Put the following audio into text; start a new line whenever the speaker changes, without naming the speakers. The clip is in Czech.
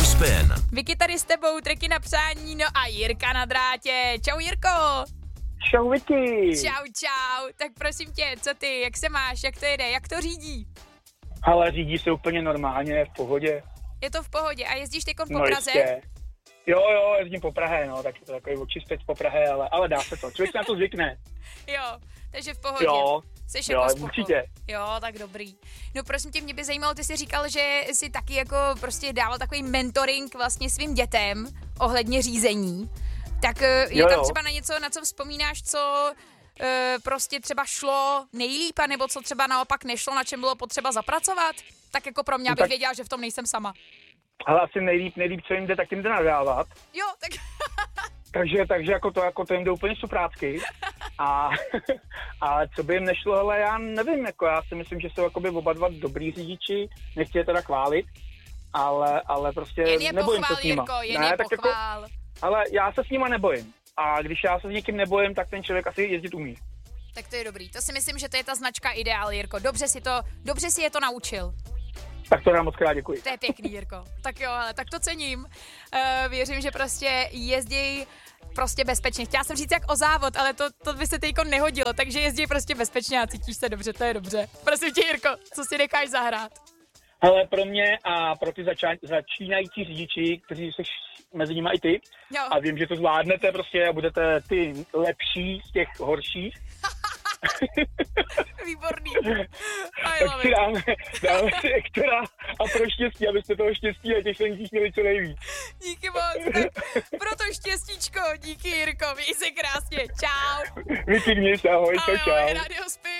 Radio Spin.
Vicky tady s tebou, treky na přání, no a Jirka na drátě. Čau Jirko.
Čau Vicky.
Čau. Tak prosím tě, co ty, jak se máš, jak to jede, jak to řídí?
Ale řídí se úplně normálně, v pohodě.
Je to v pohodě a jezdíš teďkon po
No
Praze?
jistě. Jo, jezdím po Prahe, no, tak je to takový očistec po Prahe, ale dá se to. Člověk se na to zvykne.
Jo, takže v pohodě.
Jo,
Seš
jo,
jako
určitě.
Jo, tak dobrý. No prosím tě, mě by zajímalo, ty jsi říkal, že jsi taky jako prostě dával takový mentoring vlastně svým dětem ohledně řízení. Tak je tam třeba na něco, na co vzpomínáš, co prostě třeba šlo nejlíp, nebo co třeba naopak nešlo, na čem bylo potřeba zapracovat? Tak jako pro mě, abych věděla, že v tom nejsem sama.
Ale asi nejlíp, co jim jde, tak jim jde nadávat.
Jo, tak...
takže jako to jim jde úplně suprácky. A co by jim nešlo, hele, já nevím, jako já si myslím, že jsou jakoby oba dva dobrý řidiči, nechci je teda chválit, ale prostě nebojím se s nima.
Jen je pochvál.
Ale já se s nima nebojím. A když já se s někým nebojím, tak ten člověk asi jezdit umí.
Tak to je dobrý. To si myslím, že to je ta značka ideál, Jirko. Dobře si je to naučil.
Tak to nám moc krát děkuji.
To je pěkný, Jirko. Tak jo, ale tak to cením. Věřím, že prostě jezdí prostě bezpečně. Chtěla jsem říct jak o závod, ale to by se teďko nehodilo, takže jezdí prostě bezpečně a cítíš se dobře, to je dobře. Prosím tě, Jirko, co si necháš zahrát?
Hele, pro mě a pro ty začínající řidiči, kteří jsi mezi nimi i ty,
Jo.
a vím, že to zvládnete prostě a budete ty lepší z těch horších.
Výborný.
Tak si dáme si extra a pro štěstí, abyste toho štěstí a těch sankcích měli co nejvíc.
Díky moc. Tak pro to štěstíčko, díky Jirko, měj se krásně. Čau.
Vicky, měj se, ahoj, čau.
Radio Spin.